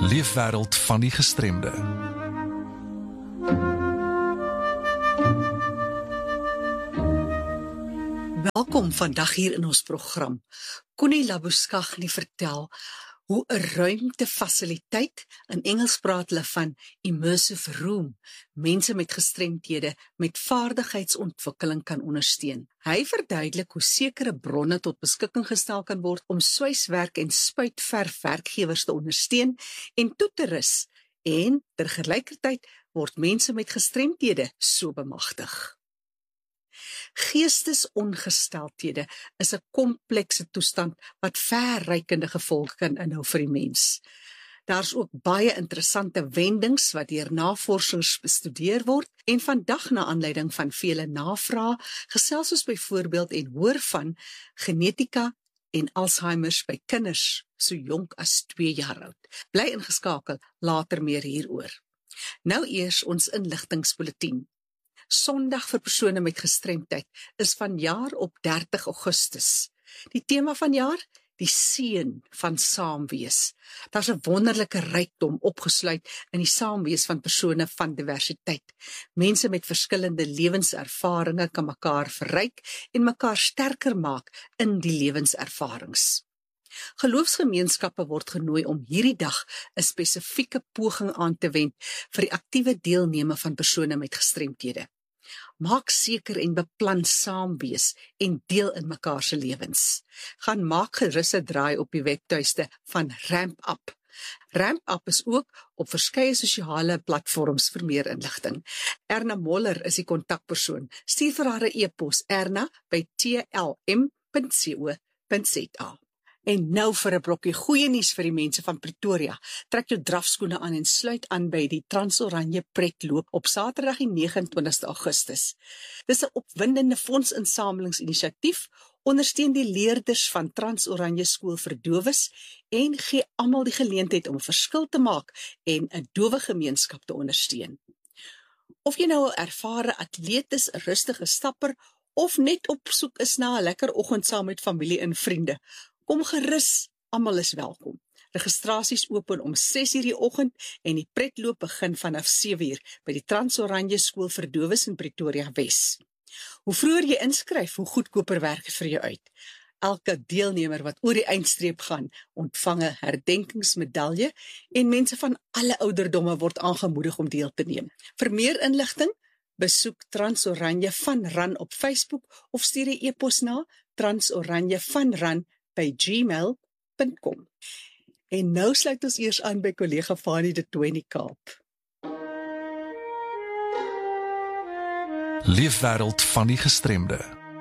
Leefwêreld van die gestremde. Welkom vandag hier in ons program. Connie Labuschagne vertel hoe 'n ruimtefasiliteit, in Engels praat hulle van immersive room, mense met gestremthede met vaardigheidsontwikkeling kan ondersteun. Hy verduidelik hoe sekere bronne tot beskikking gestel kan word om sweiswerk en spuitverf werkgewers te ondersteun en toe te rus, en tergelykertyd word mense met gestremthede so bemagtig. Geestesongesteldhede is 'n komplekse toestand wat verrykende gevolge kan inhou vir die mens. Daar's ook baie interessante wendings wat deur navorsers bestudeer word en vandag na aanleiding van vele navrae gesels ons byvoorbeeld en hoor van genetika en Alzheimer by kinders so jonk as 2 jaar oud. Bly ingeskakel, later meer hieroor. Nou eers ons inligtingsbulletin. Sondag vir persone met gestremdheid is vanjaar op 30 Augustus. Die tema vanjaar, die seën van saamwees. Daar's 'n wonderlike rykdom opgesluit in die saamwees van persone van diversiteit. Mense met verskillende lewenservarings kan mekaar verryk en mekaar sterker maak in die lewenservarings. Geloofsgemeenskappe word genooi om hierdie dag 'n spesifieke poging aan te wend vir die aktiewe deelneme van persone met gestremthede. Maak seker en beplan saamwees en deel in mekaar se lewens. Gaan maak gerus 'n draai op die webtuiste van Ramp Up. Ramp Up is ook op verskeie sosiale platforms vir meer inligting. Erna Moller is die kontakpersoon. Stuur vir haar 'n e-pos erna@tlm.co.za. En nou vir 'n brokkie goeie nuus vir die mense van Pretoria. Trek jou drafskoene aan en sluit aan by die Transoranje Pretloop op Saterdag die 29ste Augustus. Dis 'n opwindende fondsinsamelingsinisiatief, ondersteun die leerders van Transoranje Skool vir Dowes en gee almal die geleentheid om 'n verskil te maak en 'n dowe gemeenskap te ondersteun. Of jy nou 'n ervare atleet is, 'n rustige stapper of net op soek is na 'n lekker oggend saam met familie en vriende, kom gerus, almal is welkom. Registrasies open om 6:00 die oggend en die pretloop begin vanaf 7:00 by die Transoranje Skool vir Dowes in Pretoria Wes. Hoe vroeër jy inskryf, hoe goedkoper werk het vir jou uit. Elke deelnemer wat oor die eindstreep gaan, ontvang 'n herdenkingsmedalje en mense van alle ouderdomme word aangemoedig om deel te neem. Vir meer inligting, besoek Transoranje van Ran op Facebook of stuur 'n e-pos na transoranjevanran@gmail.com. En nou sluit ons eers aan by kollega Fanie de Tooy in die Kaap. Leefwêreld van die gestremde.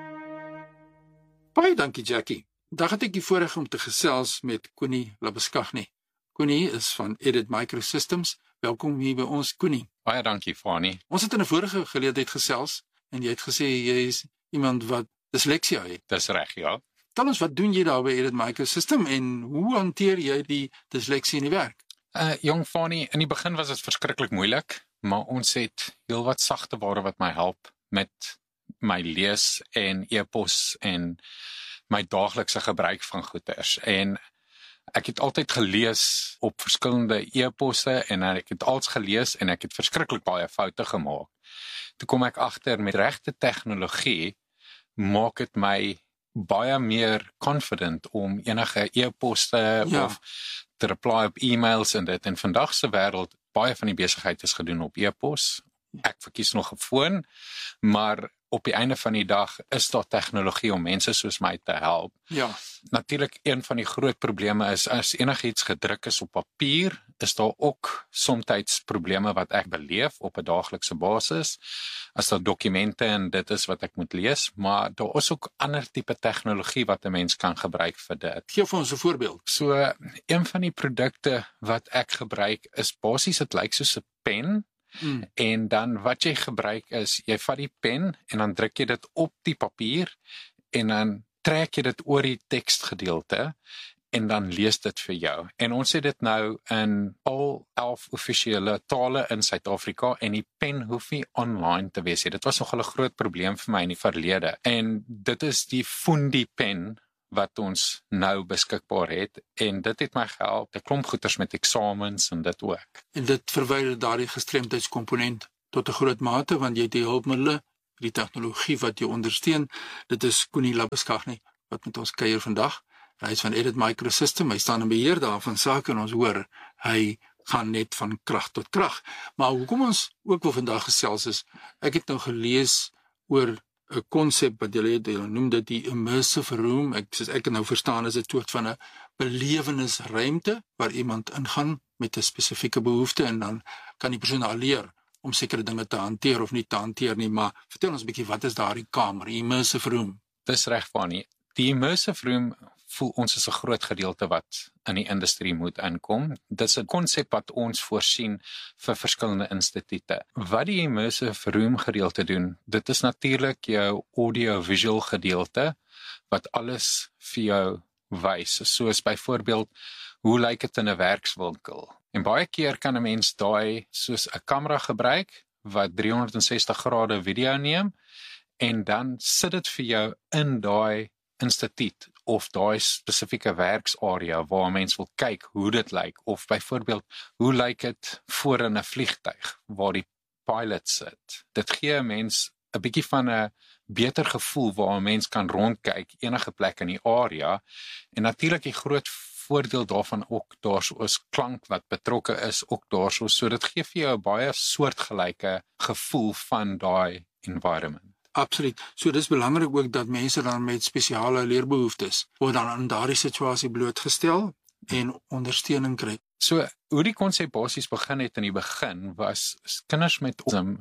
Baie dankie, Jackie. Vandag het ek die voorreg om te gesels met Connie Labuschagne. Connie is van Edit Microsystems. Welkom hier by ons, Connie. Baie dankie, Fanie. Ons het in 'n vorige geleentheid gesels en jy het gesê jy is iemand wat disleksie het. Dis reg, ja. Tel ons, wat doen jy daar by Edit Microsystems en hoe hanteer jy die disleksie in die werk? Jong Fanie, in die begin was dit verskriklik moeilik, maar ons het heelwat sagte ware wat my help met my lees en e-pos en my daaglikse gebruik van goeders. En ek het altyd gelees op verskillende e-posse en ek het alles gelees en ek het verskriklik baie foute gemaak. Toe kom ek agter met regte tegnologie maak dit my baie meer confident om enige e-poste of te reply op e-mails en dit. En vandag se wêreld, baie van die besigheid is gedoen op e-pos. Ek verkies nog 'n foon, maar op die einde van die dag is daar tegnologie om mense soos my te help. Ja. Natuurlik, een van die groot probleme is, as enigiets gedruk is op papier, is daar ook soms probleme wat ek beleef op 'n daaglikse basis, as daar dokumente en dit is wat ek moet lees, maar daar is ook ander tipe tegnologie wat 'n mens kan gebruik vir dit. Geef ons 'n voorbeeld. So, een van die produkte wat ek gebruik is basies, dit lyk soos 'n pen, en dan wat jy gebruik is, jy vat die pen en dan druk jy dit op die papier en dan trek jy dit oor die teksgedeelte en dan lees dit vir jou. En ons het dit nou in al 11 offisiële tale in Suid-Afrika en die pen hoef nie online te wees. Dit was nogal 'n groot probleem vir my in die verlede. En dit is die Fundi pen wat ons nou beskikbaar het, en dit het my gehelp, 'n klomp goeters met eksamens en dit ook. En dit verwyder daardie gestremdheidskomponent tot 'n groot mate, want jy het die hulpmiddele, die tegnologie wat jou ondersteun. Dit is Connie Labuschagne wat met ons kuier vandag. Hy is van Edit Microsystem, hy staan in beheer daarvan sake en ons hoor, hy gaan net van krag tot krag. Maar hoekom ons ook wil vandag gesels is, ek het nou gelees oor 'n konsep wat julle noem dit die immersive room. Soos ek het nou verstaan, is dit 'n soort van 'n belewenisruimte waar iemand ingaan met 'n spesifieke behoefte en dan kan die persoon daar leer om sekere dinge te hanteer of nie te hanteer nie, maar vertel ons 'n bietjie, wat is daardie kamer, die immersive room? Dis reg, Fanie. Die immersive room voel ons is 'n groot gedeelte wat in die industrie moet inkom. Dit is 'n konsep wat ons voorsien vir verskillende instituute. Wat die immersive room gedeelte doen, dit is natuurlik jou audio-visual gedeelte wat alles vir jou wys. Soos byvoorbeeld, hoe lyk dit in 'n werkswinkel? En baie keer kan 'n mens daai soos 'n kamera gebruik wat 360 grade video neem en dan sit dit vir jou in daai instituut of daai spesifieke werksarea waar 'n mens wil kyk hoe dit lyk, of byvoorbeeld hoe lyk dit voor in 'n vliegtuig waar die pilot sit. Dit gee 'n mens 'n bietjie van 'n beter gevoel waar 'n mens kan rondkyk enige plek in die area, en natuurlik die groot voordeel daarvan ook daarso is klank wat betrokke is ook daarso, so dit gee vir jou 'n baie soortgelyke gevoel van daai environment. Absoluut. So dis belangrik ook dat mense dan met spesiale leerbehoeftes word dan aan daardie situasie blootgestel en ondersteuning kry. So hoe die konsep basies begin het in die begin was kinders met autism,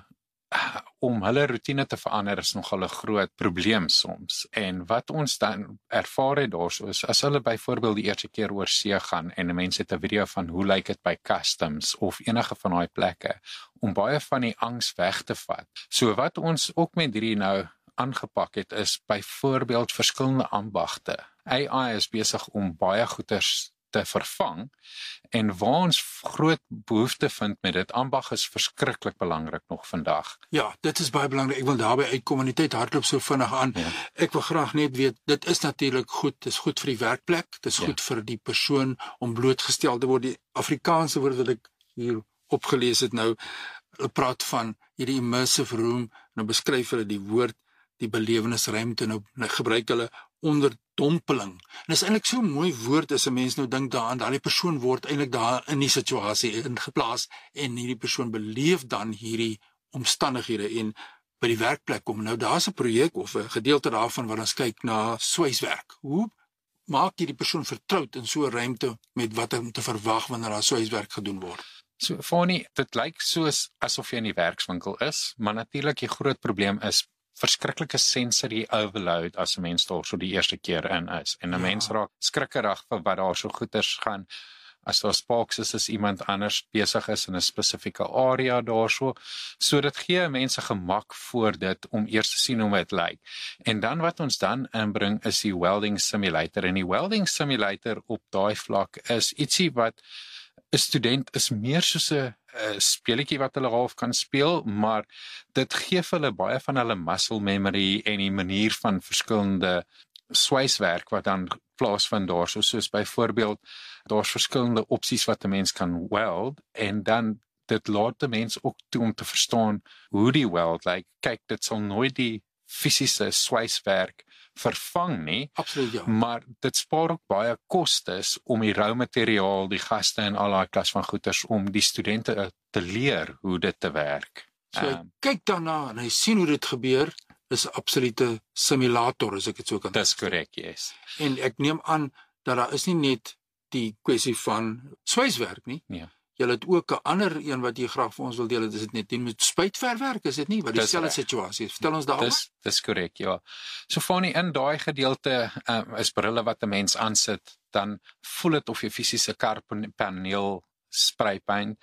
om hulle roetine te verander is nogal 'n groot probleem soms. En wat ons dan ervaar het daarso is, as hulle byvoorbeeld die eerste keer oor see gaan en 'n mens het 'n video van hoe lyk dit by customs of enige van daai plekke, om baie van die angs weg te vat. So wat ons ook met hierdie nou aangepak het, is byvoorbeeld verskillende ambagte. AI is besig om baie goeders te vervang, en waar ons groot behoefte vind met dit, ambag is verskriklik belangrik nog vandag. Ja, dit is baie belangrik. Ek wil daarby uitkom en die tyd hardloop so vinnig aan. Ja. Ek wil graag net weet, dit is natuurlik goed, dit is goed vir die werkplek, dit is goed vir die persoon om blootgestel te word. Die Afrikaanse woord wat ek hier opgelees het nou, hulle praat van hierdie immersive room, nou beskryf hulle die woord, die belewenisruimte, nou gebruik hulle onderdompeling. En dis eintlik so 'n mooi woord as 'n mens nou dink daaraan, daai persoon word eintlik daar in die situasie ingeplaas en hierdie persoon beleef dan hierdie omstandighede en by die werkplek kom. Nou daar's 'n projek of 'n gedeelte daarvan waar ons kyk na swyswerk. Hoe maak jy die persoon vertroud in so 'n ruimte met wat om te verwag wanneer daar swyswerk gedoen word? So Fanie, dit lyk soos asof jy in die werkswinkel is, maar natuurlik die groot probleem is verskriklike sensory overload as 'n mens daar so die eerste keer in is. En 'n mens raak skrikkerig vir wat daar so goeters gaan. As daar sparks is, as iemand anders besig is in 'n spesifieke area daarso. So dit gee mense gemak voor dit om eers te sien hoe dit lyk. En dan wat ons dan inbring is die welding simulator. En die welding simulator op daai vlak is ietsie wat 'n student is meer soos 'n speletjie wat hulle half kan speel, maar dit gee vir hulle baie van hulle muscle memory en die manier van verskillende swyswerk wat dan plaasvind daarso, soos byvoorbeeld daar's verskillende opsies wat 'n mens kan weld, en dan dit laat 'n mens ook toe om te verstaan hoe die weld lyk. Kyk, dit sal nooit die fisiese swyswerk vervang nie. Absoluut, ja. Maar dit spaar ook baie kostes om die rou materiaal, die gaste en al daai klas van goeders om die studente te leer hoe dit te werk. So kyk daarna en hy sien hoe dit gebeur. Dis 'n absolute simulator, as ek dit so kan sê. Dis korrek, yes. En ek neem aan dat daar is nie net die kwessie van swyswerk nie. Ja. Jy het ook 'n ander een wat jy graag vir ons wil deel. Dis dit net met spuitverwerk, is dit nie? Wat dieselfde situasie is. Vertel ons daaroor. Dis korrek, ja. So Fanie, in daai gedeelte is brille wat 'n mens aansit, dan voel dit of jy fisiese karpaneel spruitpaint,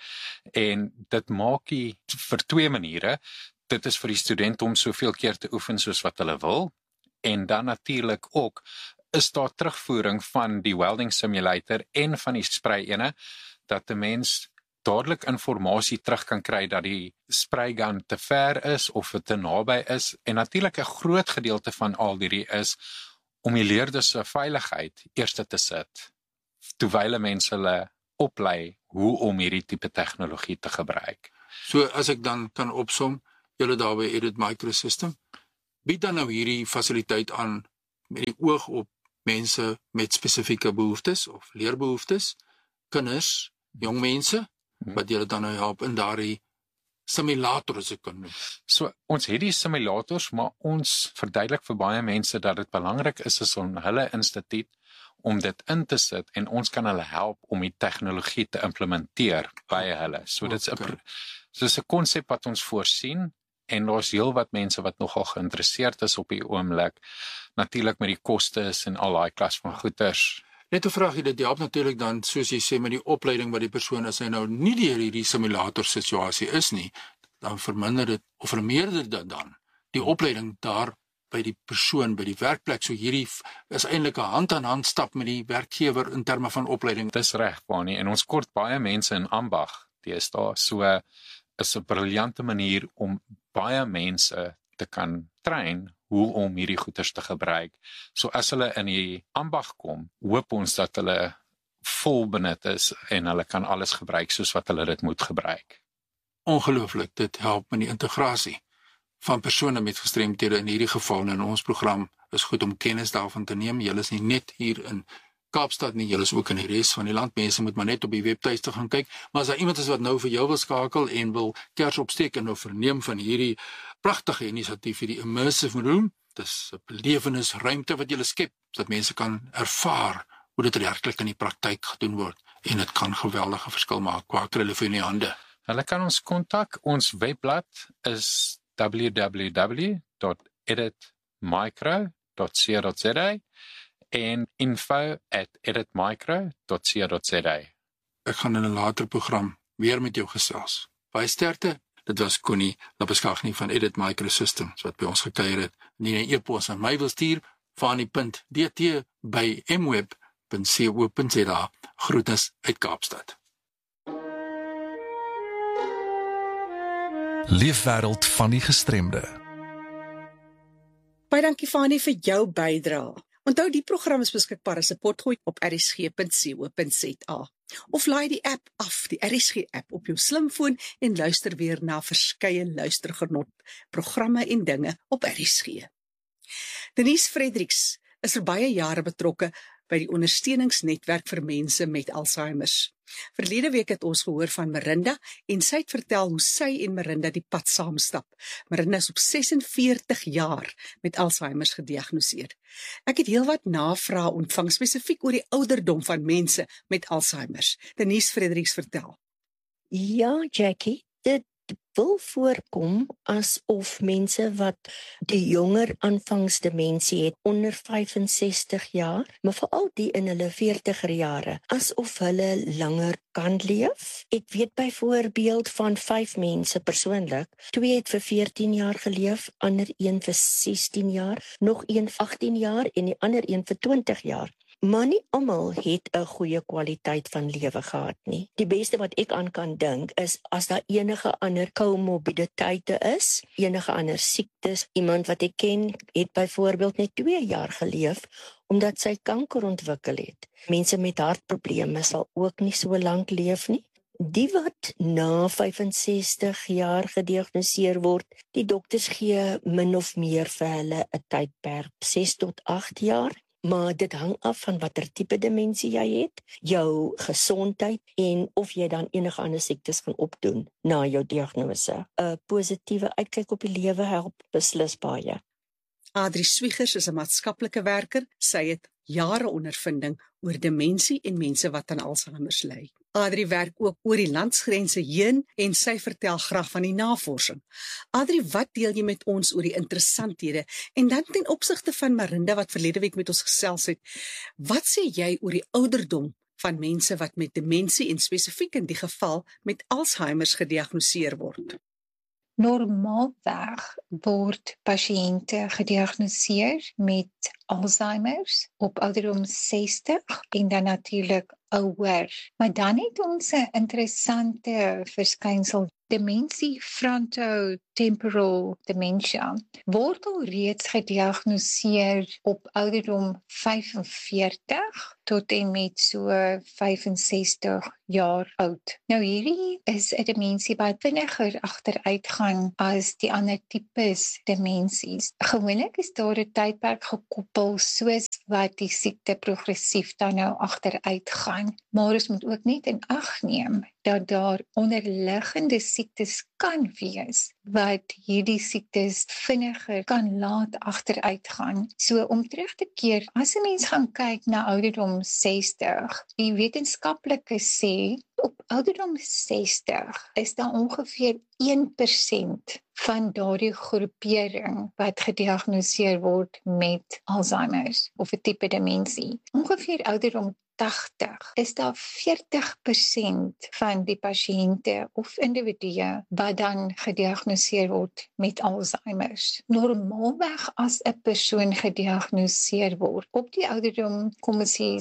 en dit maak jy vir twee maniere. Dit is vir die student om soveel keer te oefen soos wat hulle wil, en dan natuurlik ook is daar terugvoering van die welding simulator en van die sprei-ene, dat 'n mens dadelik inligting terug kan kry dat die spraygun te ver is of dit te naby is, en natuurlik 'n groot gedeelte van al hierdie is om die leerders se veiligheid eerste te sit, terwyl mense hulle oplei hoe om hierdie tipe tegnologie te gebruik. So as ek dan kan opsom, julle daar by Edit Microsystem, bied dan nou hierdie fasiliteit aan met die oog op mense met spesifieke behoeftes of leerbehoeftes, kinders, jong mense, wat julle dan nou help in daardie simulator as ek kan noem. So ons het die simulators, maar ons verduidelik vir baie mense dat dit belangrik is om hulle instituut om dit in te sit en ons kan hulle help om die tegnologie te implementeer by hulle. So dit is 'n konsep wat ons voorsien en daar's heelwat mense wat nogal geïnteresseerd is op die oomblik. Natuurlik met die kostes en al daai klas van goeders. Net 'n vraagie, dit help natuurlik dan, soos jy sê, met die opleiding wat die persoon as hy nou nie deur hierdie simulator situasie is nie, dan verminder dit of vermeerder dit dan die opleiding daar by die persoon, by die werkplek. So hierdie is eintlik 'n hand-aan-hand stap met die werkgewer in terme van opleiding. Dis reg, Bonnie, en ons kort baie mense in ambag deesdae. So is 'n briljante manier om baie mense te kan train hoe om hierdie goeders te gebruik. So as hulle in die ambag kom, hoop ons dat hulle vol benut is en hulle kan alles gebruik soos wat hulle dit moet gebruik. Ongelooflik, dit help met die integrasie van persone met gestremthede in hierdie geval. In ons program is goed om kennis daarvan te neem. Julle is nie net hier in Kaapstad nie, julle is ook in die res van die land. Mense moet maar net op die webtuiste gaan kyk. Maar as daar iemand is wat nou vir jou wil skakel en wil kers opsteek en nou verneem van hierdie pragtige inisiatief, hierdie Immersive Room, dis 'n belewenisruimte wat julle skep, sodat mense kan ervaar hoe dit werklik in die praktyk gedoen word. En dit kan geweldige verskil maak. Waar kry hulle vir in die hande? Hulle kan ons kontak. Ons webblad is www.editmicro.co.za en info@editmicro.co.za. Ek gaan in 'n later program weer met jou gesels. Baie sterkte. Dit was Connie Labeskagni van Edit Microsystems wat by ons gekuier het. Nie 'n e-pos aan my wil stuur, fani.dt@mweb.co.za. Groetens uit Kaapstad. Leefwêreld van die gestremde. Baie dankie Fani vir jou bydrae. Onthou die program is beskikbaar as 'n potgooi op rsg.co.za. Of laai die app af, die RSG app op jou slimfoon en luister weer na verskeie luistergenot programme en dinge op RSG. Denise Fredericks is vir baie jare betrokke by die ondersteuningsnetwerk vir mense met Alzheimer's. Verlede week het ons gehoor van Marinda en sy het vertel hoe sy en Marinda die pad saamstap. Marinda is op 46 jaar met Alzheimer's gediagnoseer. Ek het heelwat navrae ontvang spesifiek oor die ouderdom van mense met Alzheimer's. Denise Fredericks vertel. Ja, Jackie, dit wil voorkom asof mense wat die jonger aanvangsdemensie het onder 65 jaar, maar veral die in hulle 40er jare, asof hulle langer kan leef. Ek weet byvoorbeeld van 5 mense persoonlik, 2 het vir 14 jaar geleef, ander een vir 16 jaar, nog een 18 jaar en die ander een vir 20 jaar. Maar nie almal het 'n goeie kwaliteit van lewe gehad nie. Die beste wat ek aan kan dink is as daar enige ander komorbiditeite is, enige ander siektes. Iemand wat ek ken het byvoorbeeld net 2 jaar geleef omdat sy kanker ontwikkel het. Mense met hartprobleme sal ook nie so lank leef nie. Die wat na 65 jaar gediagnoseer word, die dokters gee min of meer vir hulle 'n tydperk 6 tot 8 jaar. Maar dit hang af van watter tipe demensie jy het, jou gesondheid en of jy dan enige ander siektes gaan opdoen na jou diagnose. 'n Positiewe uitkyk op die lewe help beslis baie. Adri Swiegers is 'n maatskaplike werker. Sy het jare ondervinding oor demensie en mense wat aan Alzheimer's ly. Adri werk ook oor die landsgrense heen en sy vertel graag van die navorsing. Adri, wat deel jy met ons oor die interessanthede? En dan ten opsigte van Marinda wat verlede week met ons gesels het, wat sê jy oor die ouderdom van mense wat met demensie en spesifiek in die geval met Alzheimer's gediagnoseer word? Normaalweg word pasiënte gediagnoseer met Alzheimer's op ouderdom 60 en dan natuurlik ouer. Maar dan het ons 'n interessante verskynsel. demensie frontotemporal dementia word al reeds gediagnoseer op ouderdom 45 tot en met so 65 jaar oud. Nou hierdie is 'n demensie wat vinniger agteruitgaan as die ander tipes demensies. Gewoonlik is daar 'n tydperk gekoppel soos wat die siekte progressief dan nou agteruitgaan, maar ons moet ook net in ag neem dat daar onderliggende siektes kan wees wat hierdie siektes vinniger kan laat agteruitgaan. So om terug te keer, as 'n mens gaan kyk na ouderdom 60, die wetenskaplikes sê op ouderdom 60 is daar ongeveer 1% van daardie groepering wat gediagnoseer word met Alzheimer's of 'n tipe demensie. Ongeveer ouderdom 80 is daar 40% van die pasiënte of individue wat dan gediagnoseer word met Alzheimer's. Normaalweg as 'n persoon gediagnoseer word op die ouderdom, kom ons sê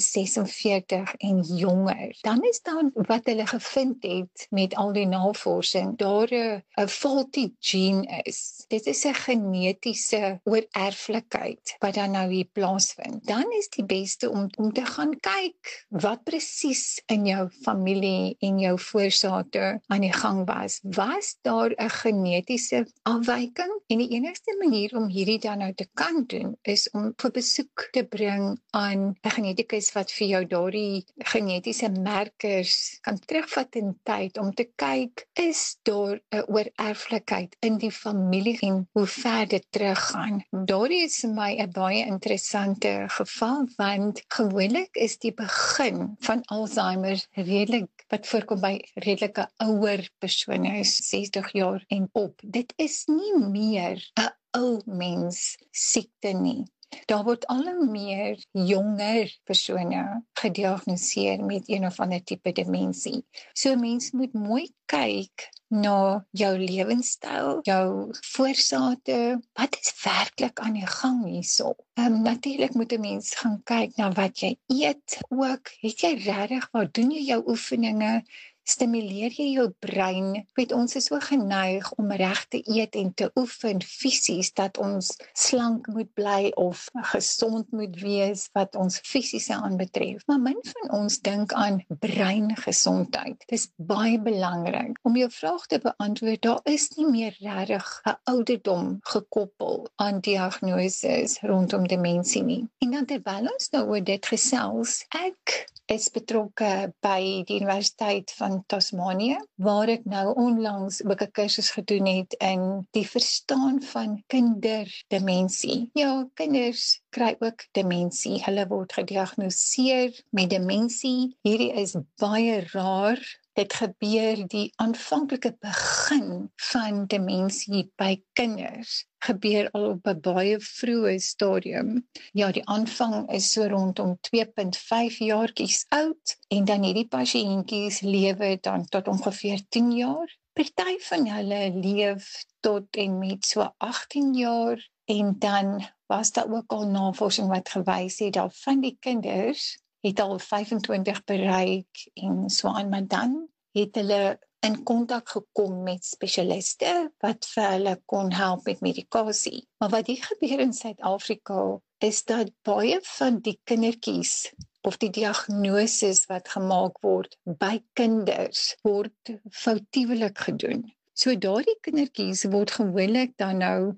46 en jonger, dan is dan wat hulle gevind het met al die navorsing, daar 'n faulty gene is. Dit is 'n genetiese oorerflikheid wat dan nou hier plaasvind. Dan is die beste om te gaan kyk wat presies in jou familie en jou voorsate aan die gang was. Was daar 'n genetiese afwyking? En die enigste manier om hierdie dan nou te kan doen, is om vir besoek te bring aan 'n genetikus wat vir jou daardie genetiese merkers kan terugvat in tyd, om te kyk, is daar 'n oorerflikheid in die familie en hoe ver dit teruggaan. Daardie is vir my 'n baie interessante geval, want gewoonlik is die begin van Alzheimer wat voorkom by redelike ouer persone, 60 jaar en op. Dit is nie meer 'n ou mens siekte nie. Daar word al hoe meer jonger persone gediagnoseer met een of ander tipe demensie. So 'n mens moet mooi kyk na jou lewenstyl, jou voorsate, wat is werklik aan die gang hierso? Natuurlik moet 'n mens gaan kyk na wat jy eet ook. Het jy regtig, waar doen jy jou oefeninge? Stimuleer jy jou brein? Ons is so geneig om reg te eet en te oefen fisies, dat ons slank moet bly of gesond moet wees wat ons fisiese aanbetref. Maar min van ons dink aan breingesondheid. Dit is baie belangrik. Om jou vraag te beantwoord, daar is nie meer regtig 'n ouderdom gekoppel aan diagnoses rondom demensie nie. En dan terwyl ons nou oor dit gesels, ek is betrokke by die Universiteit van Tasmanië, waar ek nou onlangs ook 'n kursus gedoen het in die verstaan van kinderdemensie. Ja, kinders kry ook demensie. Hulle word gediagnoseer met demensie. Hierdie is baie rar. Dit gebeur, die aanvanklike begin van demensie by kinders gebeur al op 'n baie vroeë stadium. Ja, die aanvang is so rondom 2.5 jaartjies oud, en dan hierdie pasiëntjies lewe dan tot ongeveer 10 jaar. Party van hulle leef tot en met so 18 jaar, en dan was daar ook al navorsing wat gewys het dat van die kinders het al 25 bereik en so aan, maar dan het hulle in kontak gekom met spesialiste wat vir hulle kon help met medikasie. Maar wat hier gebeur in Suid-Afrika is dat baie van die kindertjies of die diagnoses wat gemaak word by kinders word foutiewelik gedoen. So daardie kindertjies word gewoonlik dan nou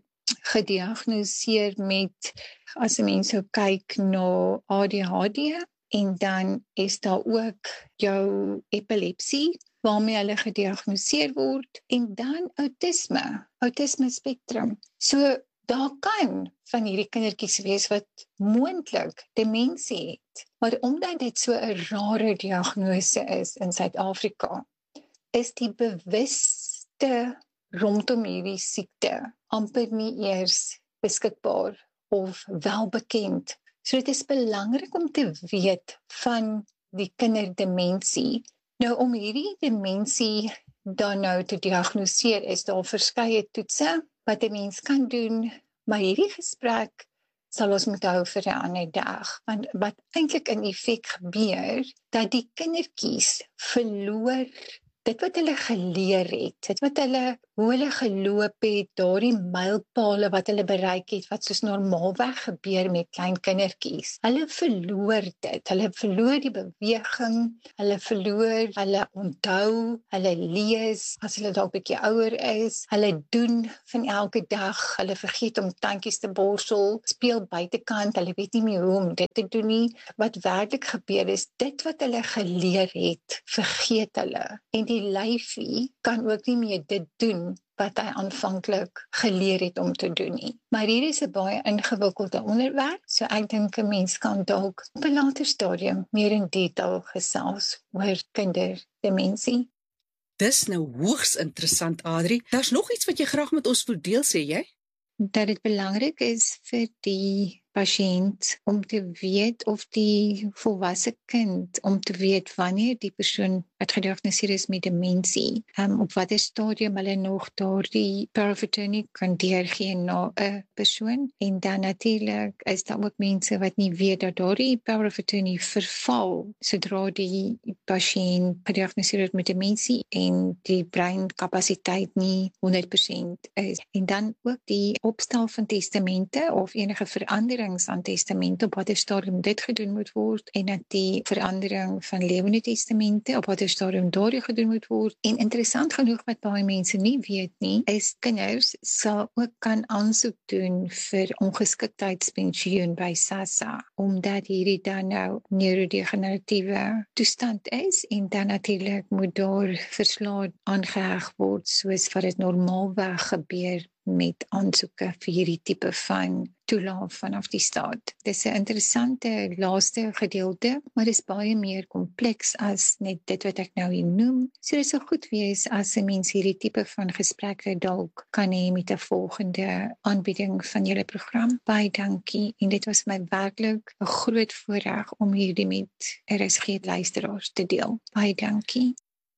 gediagnoseer met, as 'n mens sou kyk na ADHD, en dan is daar ook jou epilepsie, waarmee hulle gediagnoseer word, en dan autisme spektrum. So daar kan van hierdie kindertjies wees wat moontlik demensie het, maar omdat dit so 'n rare diagnose is in Suid-Afrika, is die bewuste rondom hierdie siekte amper nie eers beskikbaar of welbekend. So dit is belangrik om te weet van die kinderdemensie. Nou, om hierdie demensie dan nou te diagnoseer, is daar verskeie toetse wat 'n mens kan doen, maar hierdie gesprek sal ons moet hou vir 'n ander dag. Want wat eintlik in effek gebeur, dat die kindertjies verloor dit wat hulle geleer het, dit wat hoe hulle geloop het, daardie mylpale wat hulle bereik het, wat soos normaalweg gebeur met klein kindertjies. Hulle verloor dit, hulle verloor die beweging, hulle verloor, hulle onthou, hulle lees, as hulle dalk 'n bietjie ouer is, hulle doen van elke dag, hulle vergeet om tandjies te borsel, speel buitekant, hulle weet nie meer hoe om dit te doen nie. Wat werklik gebeur is, dit wat hulle geleer het, vergeet hulle. En die lyfie kan ook nie meer dit doen wat hy aanvanklik geleer het om te doen nie. Maar hier is 'n baie ingewikkelde onderwerp, so ek dink 'n mens kan dalk op 'n later stadium meer in detail gesels oor kinderdemensie. Dis nou hoogs interessant, Adri. Daar's nog iets wat jy graag met ons wil deel, sê jy? Dat dit belangrik is vir die pasiënt om te weet, of die volwasse kind om te weet wanneer die persoon wat gediagnoseer is met demensie, op watter stadium hulle nog daardie power of attorney kan deurgee na 'n persoon. En dan natuurlik is daar ook mense wat nie weet dat daardie power of attorney verval sodra die pasiënt gediagnoseer is met demensie en die breinkapasiteit nie 100% is. En dan ook die opstel van testamente of enige veranderings aan testamente, op watter stadium dit gedoen moet word, en dat die verandering van lewende testamente op watter stadium daardie gedoen moet word. En interessant genoeg wat baie mense nie weet nie, is kinders sal ook kan aansoek doen vir ongeskiktheidspensioen by SASSA, omdat hierdie dan nou neurodegeneratiewe toestand is, en dan natuurlik moet daar verslae aangeheg word soos wat dit normaalweg gebeur met aansoeke vir hierdie tipe van toelaat vanaf die staat. Dis 'n interessante laaste gedeelte, maar dis baie meer kompleks as net dit wat ek nou hier noem. So dit sou goed wees as 'n mens hierdie tipe van gesprekke dalk kan hê met 'n volgende aanbieding van julle program. Baie dankie, en dit was my werklik 'n groot voorreg om hierdie met RSG luisteraars te deel. Baie dankie.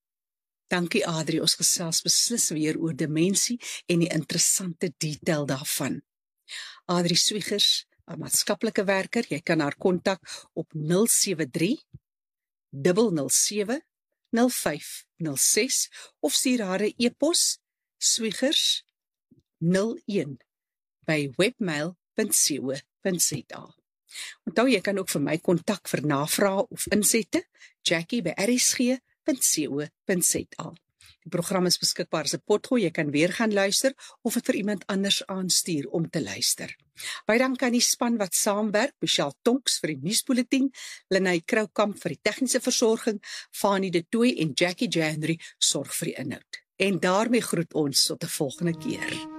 Dankie Adri, ons gesels beslis weer oor demensie en die interessante detail daarvan. Adri Swiegers, 'n maatskaplike werker, jy kan haar kontak op 073 007 0506 of stuur haar 'n e-pos swiegers01@webmail.co.za. Onthou, jy kan ook vir my kontak vir navrae of insette, Jackie@rsg.co.za. Die program is beskikbaar as 'n potgooi, jy kan weer gaan luister of dit vir iemand anders aanstuur om te luister. Baie dankie aan die span wat saamwerk, Michelle Tonks vir die nuusbulletin, Lenae Kroukamp vir die tegniese versorging, Fanie de Tooy en Jackie J. Henry sorg vir die inhoud. En daarmee groet ons tot 'n volgende keer.